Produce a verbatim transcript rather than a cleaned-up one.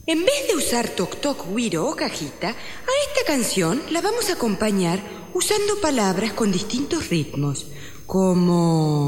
En vez de usar toc toc, güiro o cajita, a esta canción la vamos a acompañar usando palabras con distintos ritmos, como